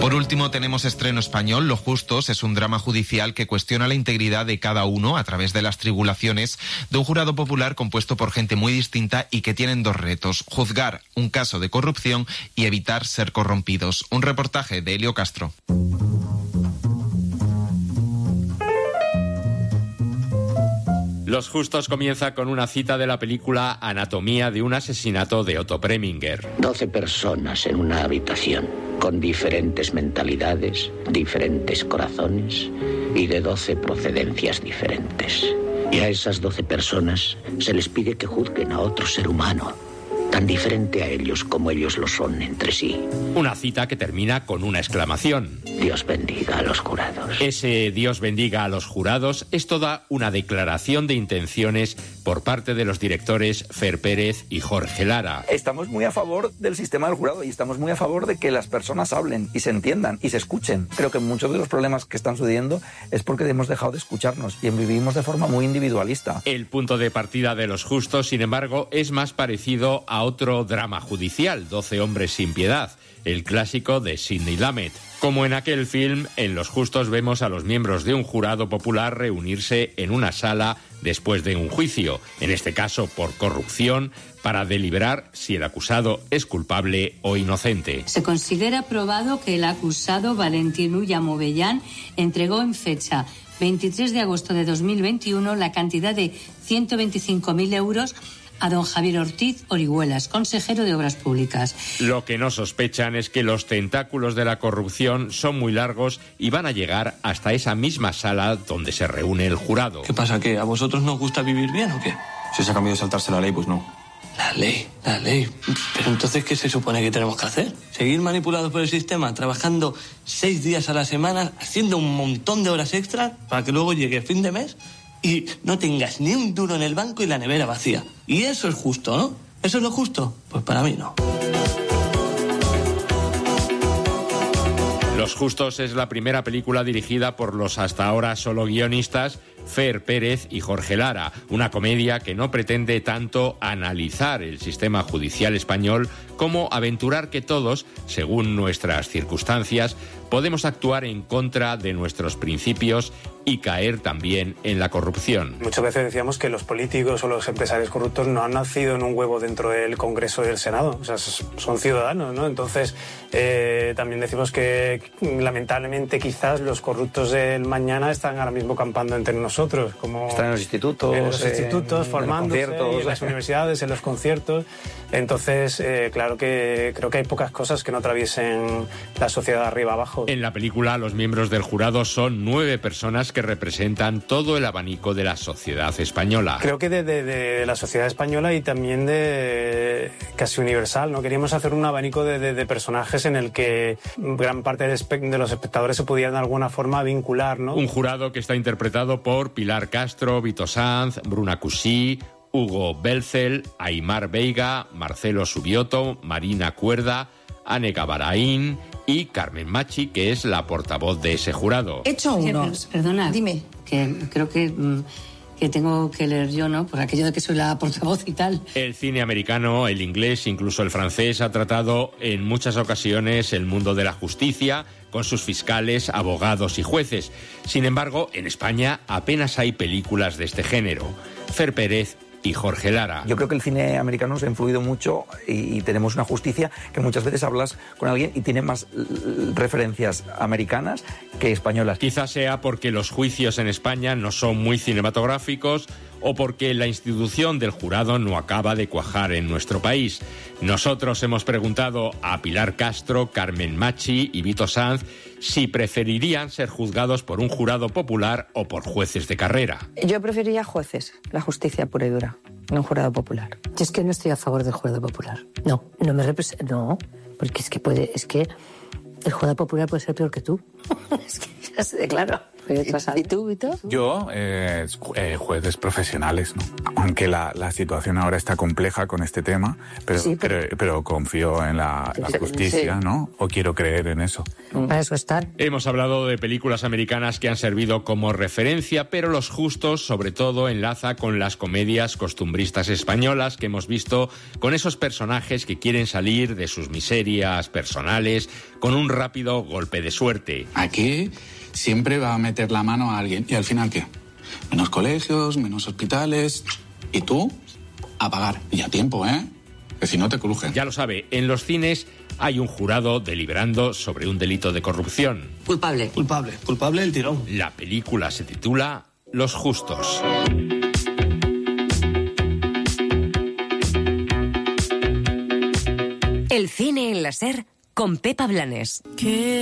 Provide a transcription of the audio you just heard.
Por último, tenemos estreno español. Los Justos es un drama judicial que cuestiona la integridad de cada uno a través de las tribulaciones de un jurado popular compuesto por gente muy distinta y que tienen dos retos: juzgar un caso de corrupción y evitar ser corrompidos. Un reportaje de Elio Castro. Los Justos comienza con una cita de la película Anatomía de un asesinato de Otto Preminger. 12 personas en una habitación, con diferentes mentalidades, diferentes corazones y de 12 procedencias diferentes. Y a esas 12 personas se les pide que juzguen a otro ser humano, tan diferente a ellos como ellos lo son entre sí. Una cita que termina con una exclamación. Dios bendiga a los jurados. Ese Dios bendiga a los jurados es toda una declaración de intenciones por parte de los directores Fer Pérez y Jorge Lara. Estamos muy a favor del sistema del jurado y estamos muy a favor de que las personas hablen y se entiendan y se escuchen. Creo que muchos de los problemas que están sucediendo es porque hemos dejado de escucharnos y vivimos de forma muy individualista. El punto de partida de Los Justos, sin embargo, es más parecido a otro drama judicial, 12 hombres sin piedad, el clásico de Sidney Lumet. Como en aquel film, en Los Justos vemos a los miembros de un jurado popular reunirse en una sala después de un juicio, en este caso por corrupción, para deliberar si el acusado es culpable o inocente. Se considera probado que el acusado Valentín Ulla Movellán entregó en fecha 23 de agosto de 2021 la cantidad de 125.000 euros a don Javier Ortiz Orihuelas, consejero de Obras Públicas. Lo que no sospechan es que los tentáculos de la corrupción son muy largos y van a llegar hasta esa misma sala donde se reúne el jurado. ¿Qué pasa? ¿Que a vosotros no os gusta vivir bien o qué? Si es a cambio de saltarse la ley, pues no. La ley. Pero entonces, ¿qué se supone que tenemos que hacer? ¿Seguir manipulados por el sistema, trabajando 6 días a la semana, haciendo un montón de horas extras para que luego llegue fin de mes y no tengas ni un duro en el banco y la nevera vacía? Y eso es justo, ¿no? ¿Eso es lo justo? Pues para mí no. Los Justos es la primera película dirigida por los hasta ahora solo guionistas Fer Pérez y Jorge Lara, una comedia que no pretende tanto analizar el sistema judicial español como aventurar que todos, según nuestras circunstancias, podemos actuar en contra de nuestros principios y caer también en la corrupción. Muchas veces decíamos que los políticos o los empresarios corruptos no han nacido en un huevo dentro del Congreso y del Senado, o sea, son ciudadanos, ¿no? Entonces, también decimos que lamentablemente quizás los corruptos del mañana están ahora mismo campando entre nosotros, como están en los institutos, formándose, en las universidades, en los conciertos. Entonces, claro que creo que hay pocas cosas que no atraviesen la sociedad arriba abajo. En la película, los miembros del jurado son 9 personas que representan todo el abanico de la sociedad española. Creo que de la sociedad española y también de casi universal, ¿no? Queríamos hacer un abanico de personajes en el que gran parte de los espectadores se pudieran de alguna forma vincular, ¿no? Un jurado que está interpretado por Pilar Castro, Vito Sanz, Bruna Cusí, Hugo Belcel, Aimar Veiga, Marcelo Subioto, Marina Cuerda, Ane Gabaraín y Carmen Machi, que es la portavoz de ese jurado. He hecho uno. Perdona. Dime. Que creo que tengo que leer yo, ¿no? Por aquello de que soy la portavoz y tal. El cine americano, el inglés, incluso el francés, ha tratado en muchas ocasiones el mundo de la justicia, con sus fiscales, abogados y jueces. Sin embargo, en España apenas hay películas de este género. Fer Pérez y Jorge Lara. Yo creo que el cine americano nos ha influido mucho y tenemos una justicia que muchas veces hablas con alguien y tiene más referencias americanas que españolas. Quizás sea porque los juicios en España no son muy cinematográficos o porque la institución del jurado no acaba de cuajar en nuestro país. Nosotros hemos preguntado a Pilar Castro, Carmen Machi y Vito Sanz si preferirían ser juzgados por un jurado popular o por jueces de carrera. Yo preferiría jueces, la justicia pura y dura, no un jurado popular. Yo es que no estoy a favor del jurado popular. No me representa. No, porque es que el jurado popular puede ser peor que tú. Es que ya se claro. ¿Y tú, Vito? Yo, jueces profesionales, ¿no? Aunque la situación ahora está compleja con este tema, pero confío en la justicia, sí, ¿no? O quiero creer en eso. Para eso están. Hemos hablado de películas americanas que han servido como referencia, pero Los Justos, sobre todo, enlaza con las comedias costumbristas españolas que hemos visto, con esos personajes que quieren salir de sus miserias personales, con un rápido golpe de suerte. Aquí siempre va a meter la mano a alguien. ¿Y al final qué? Menos colegios, menos hospitales. ¿Y tú? A pagar. Y a tiempo, ¿eh? Que si no te crujen. Ya lo sabe, en los cines hay un jurado deliberando sobre un delito de corrupción. Culpable. Culpable el tirón. La película se titula Los Justos. El cine en la SER con Pepa Blanes.